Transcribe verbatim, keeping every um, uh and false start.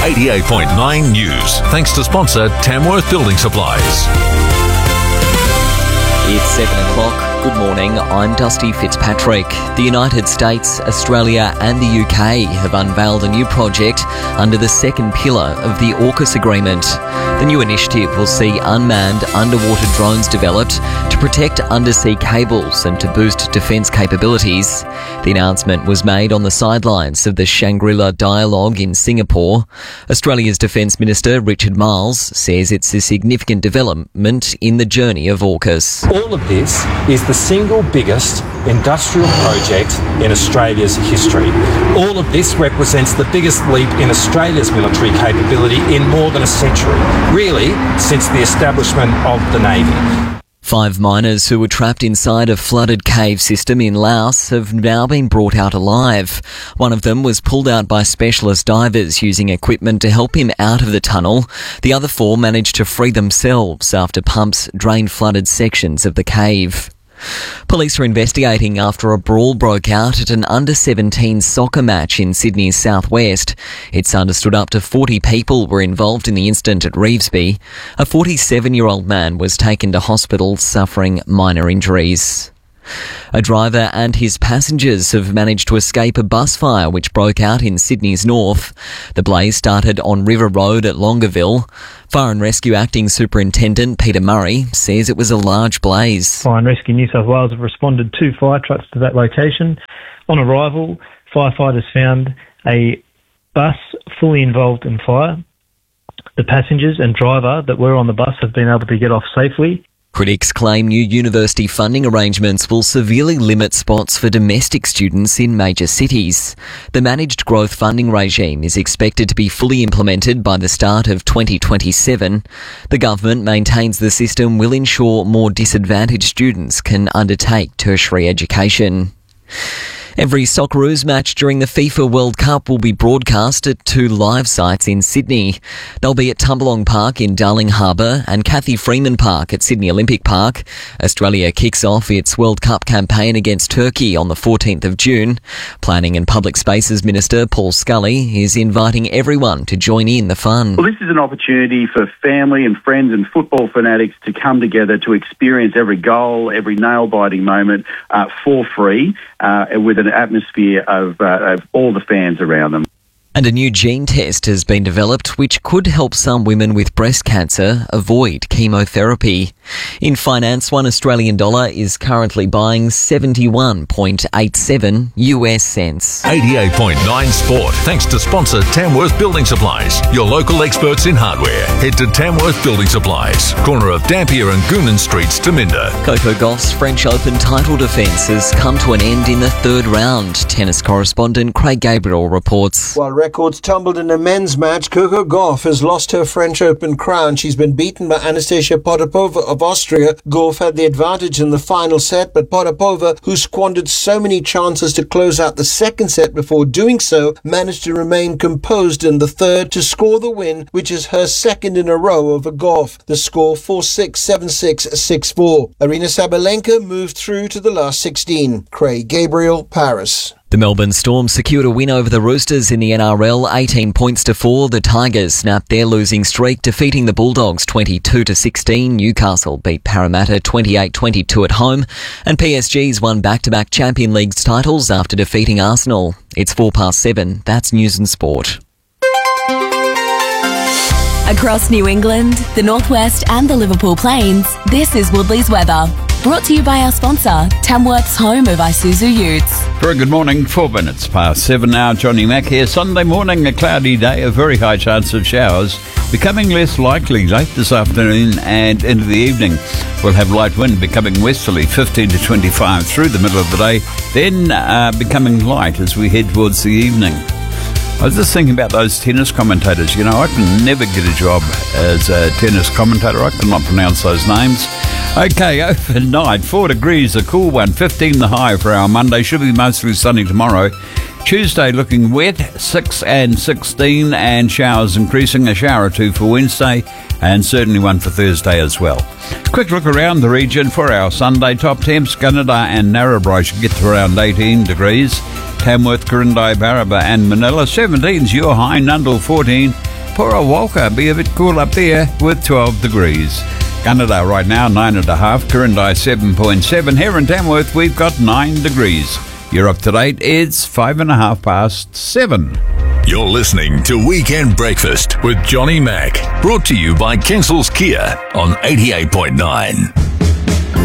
eighty-eight point nine News. Thanks to sponsor Tamworth Building Supplies. It's seven o'clock. Good morning, I'm Dusty Fitzpatrick. The United States, Australia and the U K have unveiled a new project under the second pillar of the AUKUS agreement. The new initiative will see unmanned underwater drones developed to protect undersea cables and to boost defence capabilities. The announcement was made on the sidelines of the Shangri-La Dialogue in Singapore. Australia's Defence Minister Richard Marles says it's a significant development in the journey of AUKUS. All of this is the single biggest industrial project in Australia's history. All of this represents the biggest leap in Australia's military capability in more than a century, really since the establishment of the Navy. Five miners who were trapped inside a flooded cave system in Laos have now been brought out alive. One of them was pulled out by specialist divers using equipment to help him out of the tunnel. The other four managed to free themselves after pumps drained flooded sections of the cave. Police are investigating after a brawl broke out at an under seventeen soccer match in Sydney's southwest. It's understood up to forty people were involved in the incident at Revesby. A forty-seven-year-old man was taken to hospital suffering minor injuries. A driver and his passengers have managed to escape a bus fire which broke out in Sydney's north. The blaze started on River Road at Longueville. Fire and Rescue Acting Superintendent Peter Murray says it was a large blaze. Fire and Rescue New South Wales have responded two fire trucks to that location. On arrival, firefighters found a bus fully involved in fire. The passengers and driver that were on the bus have been able to get off safely. Critics claim new university funding arrangements will severely limit spots for domestic students in major cities. The managed growth funding regime is expected to be fully implemented by the start of twenty twenty-seven. The government maintains the system will ensure more disadvantaged students can undertake tertiary education. Every Socceroos match during the FIFA World Cup will be broadcast at two live sites in Sydney. They'll be at Tumbalong Park in Darling Harbour and Cathy Freeman Park at Sydney Olympic Park. Australia kicks off its World Cup campaign against Turkey on the fourteenth of June. Planning and Public Spaces Minister Paul Scully is inviting everyone to join in the fun. Well, this is an opportunity for family and friends and football fanatics to come together to experience every goal, every nail-biting moment uh, for free uh, with an atmosphere of, uh, of all the fans around them. And a new gene test has been developed which could help some women with breast cancer avoid chemotherapy. In finance, one Australian dollar is currently buying seventy-one point eight seven U S cents. eighty-eight point nine Sport. Thanks to sponsor Tamworth Building Supplies, your local experts in hardware. Head to Tamworth Building Supplies, corner of Dampier and Goonan Streets to Minda. Coco Gauff's French Open title defence has come to an end in the third round. Tennis correspondent Craig Gabriel reports. While records tumbled in a men's match, Coco Gauff has lost her French Open crown. She's been beaten by Anastasia Potapova of Austria. Gauff had the advantage in the final set, but Potapova, who squandered so many chances to close out the second set before doing so, managed to remain composed in the third to score the win, which is her second in a row over Gauff. The score four six, seven six, six four. Aryna Sabalenka moved through to the last sixteen. Craig Gabriel, Paris. The Melbourne Storm secured a win over the Roosters in the N R L, eighteen points to four. The Tigers snapped their losing streak, defeating the Bulldogs twenty-two to sixteen. Newcastle beat Parramatta twenty-eight twenty-two at home, and P S G's won back-to-back Champion League titles after defeating Arsenal. It's four past seven. That's News and Sport. Across New England, the Northwest and the Liverpool Plains, this is Woodley's weather. Brought to you by our sponsor, Tamworth's home of Isuzu Utes. Very good morning, four minutes past seven now. Johnny Mack here. Sunday morning, a cloudy day, a very high chance of showers, becoming less likely late this afternoon and into the evening. We'll have light wind becoming westerly, fifteen to twenty-five through the middle of the day, then uh, becoming light as we head towards the evening. I was just thinking about those tennis commentators. You know, I can never get a job as a tennis commentator. I cannot pronounce those names. Okay, overnight, four degrees, a cool one, fifteen the high for our Monday. Should be mostly sunny tomorrow. Tuesday looking wet, six and sixteen, and showers increasing, a shower or two for Wednesday, and certainly one for Thursday as well. Quick look around the region for our Sunday. Top temps, Gunnedah and Narrabri should get to around eighteen degrees. Tamworth, Corindai, Barraba and Manila, seventeen's your high, Nundle fourteen, Pora Walker, be a bit cool up there with twelve degrees. Gunnedah right now, nine and a half. Kurundai, seven point seven. Here in Tamworth, we've got nine degrees. You're up to date. It's five and a half past seven. You're listening to Weekend Breakfast with Johnny Mac. Brought to you by Kensals Kia on eighty-eight point nine.